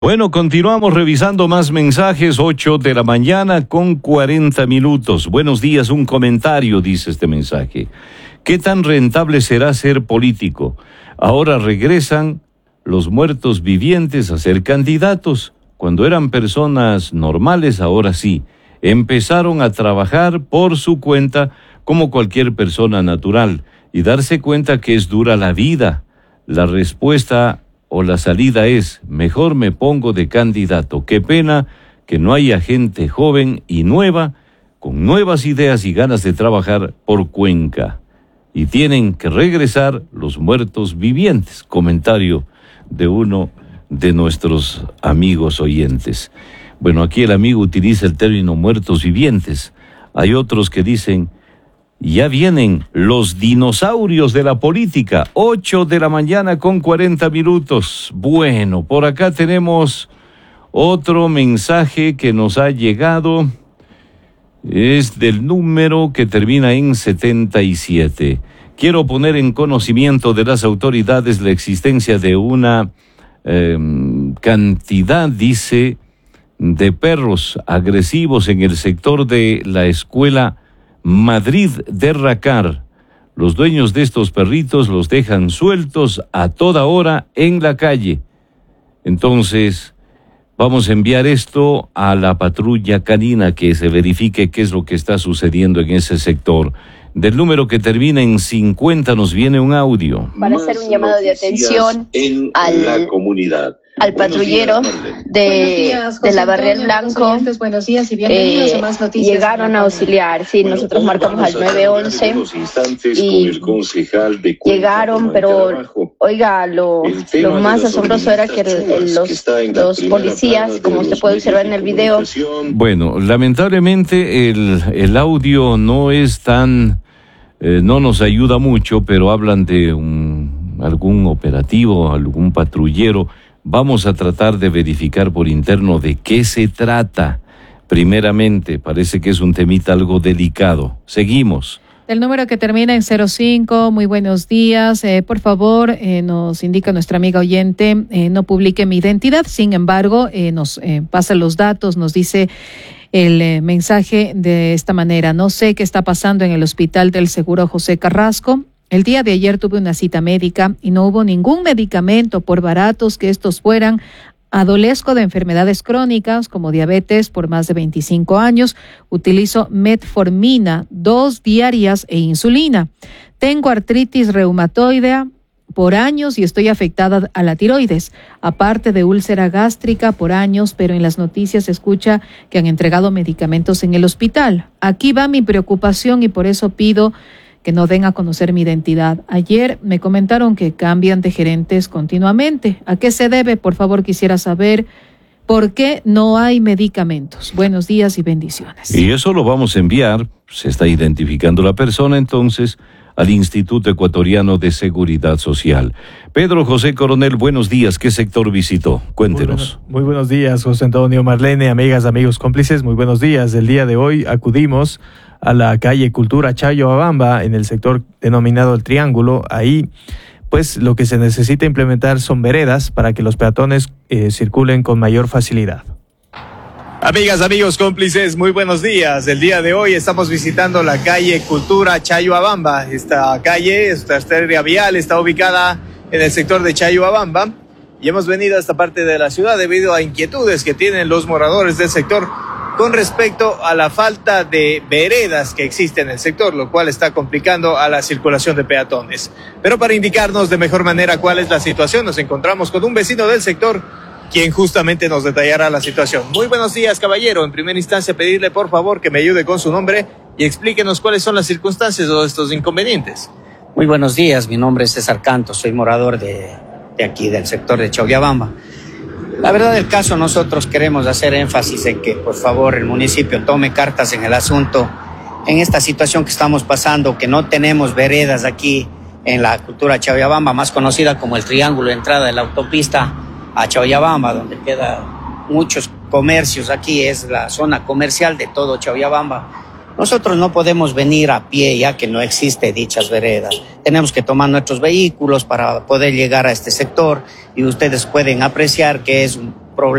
Bueno, continuamos revisando más mensajes, 8 de la mañana con 40 minutos. Buenos días, un comentario, dice este mensaje. ¿Qué tan rentable será ser político? Ahora regresan los muertos vivientes a ser candidatos. Cuando eran personas normales, ahora sí. Empezaron a trabajar por su cuenta como cualquier persona natural y darse cuenta que es dura la vida. La respuesta o la salida es, mejor me pongo de candidato. Qué pena que no haya gente joven y nueva, con nuevas ideas y ganas de trabajar por Cuenca. Y tienen que regresar los muertos vivientes. Comentario de uno de nuestros amigos oyentes. Bueno, aquí el amigo utiliza el término muertos vivientes. Hay otros que dicen, ya vienen los dinosaurios de la política, 8 de la mañana con 40 minutos. Bueno, por acá tenemos otro mensaje que nos ha llegado. Es del número que termina en 77. Quiero poner en conocimiento de las autoridades la existencia de una cantidad, dice, de perros agresivos en el sector de la escuela Madrid de Racar. Los dueños de estos perritos los dejan sueltos a toda hora en la calle. Entonces, vamos a enviar esto a la patrulla canina, que se verifique qué es lo que está sucediendo en ese sector. Del número que termina en 50 nos viene un audio. Para hacer un llamado de atención la comunidad. Al patrullero de la Barrial Blanco. Buenos días y bienvenidos a Más Noticias. Llegaron a auxiliar, sí, nosotros marcamos al 911 y llegaron, pero oiga, lo más asombroso era que los policías, como usted puede observar en el video. Bueno, lamentablemente el audio no es tan, no nos ayuda mucho, pero hablan de algún operativo, algún patrullero. Vamos a tratar de verificar por interno de qué se trata. Primeramente, parece que es un temita algo delicado. Seguimos. El número que termina en 05, muy buenos días. Por favor, nos indica nuestra amiga oyente, no publique mi identidad. Sin embargo, nos pasa los datos, nos dice el mensaje de esta manera. No sé qué está pasando en el Hospital del Seguro José Carrasco. El día de ayer tuve una cita médica y no hubo ningún medicamento, por baratos que estos fueran. Adolezco de enfermedades crónicas como diabetes por más de 25 años. Utilizo metformina 2 diarias e insulina. Tengo artritis reumatoidea por años y estoy afectada a la tiroides, aparte de úlcera gástrica por años, pero en las noticias se escucha que han entregado medicamentos en el hospital. Aquí va mi preocupación y por eso pido que no den a conocer mi identidad. Ayer me comentaron que cambian de gerentes continuamente. ¿A qué se debe? Por favor, quisiera saber por qué no hay medicamentos. Buenos días y bendiciones. Y eso lo vamos a enviar, se está identificando la persona entonces, al Instituto Ecuatoriano de Seguridad Social. Pedro José Coronel, buenos días. ¿Qué sector visitó? Cuéntenos. Muy buenos días, José Antonio, Marlene, amigas, amigos, cómplices. Muy buenos días. El día de hoy acudimos a la calle Cultura Chayhuabamba, en el sector denominado El Triángulo. Ahí, pues, lo que se necesita implementar son veredas para que los peatones circulen con mayor facilidad. Amigas, amigos, cómplices, muy buenos días. El día de hoy estamos visitando la calle Cultura Chayhuabamba. Esta calle, esta arteria vial, está ubicada en el sector de Chayhuabamba y hemos venido a esta parte de la ciudad debido a inquietudes que tienen los moradores del sector con respecto a la falta de veredas que existe en el sector, lo cual está complicando a la circulación de peatones. Pero para indicarnos de mejor manera cuál es la situación, nos encontramos con un vecino del sector, quien justamente nos detallará la situación. Muy buenos días, caballero. En primera instancia, pedirle por favor que me ayude con su nombre y explíquenos cuáles son las circunstancias de estos inconvenientes. Muy buenos días, mi nombre es César Canto, soy morador de aquí, del sector de Chayhuabamba. La verdad del caso, nosotros queremos hacer énfasis en que, por favor, el municipio tome cartas en el asunto. En esta situación que estamos pasando, que no tenemos veredas aquí en la Cultura Chayhuabamba, más conocida como el Triángulo, entrada de la autopista a Chayhuabamba, donde quedan muchos comercios. Aquí es la zona comercial de todo Chayhuabamba. Nosotros no podemos venir a pie ya que no existe dichas veredas. Tenemos que tomar nuestros vehículos para poder llegar a este sector y ustedes pueden apreciar que es